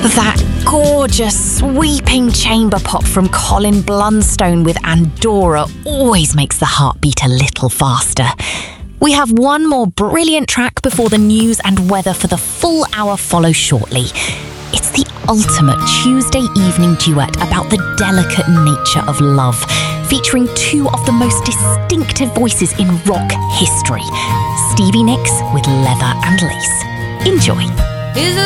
That gorgeous, sweeping chamber pop from Colin Blunstone with Andorra always makes the heart beat a little faster. We have one more brilliant track before the news and weather for the full hour follow shortly. It's the ultimate Tuesday evening duet about the delicate nature of love, featuring two of the most distinctive voices in rock history, Stevie Nicks with Leather and Lace. Enjoy.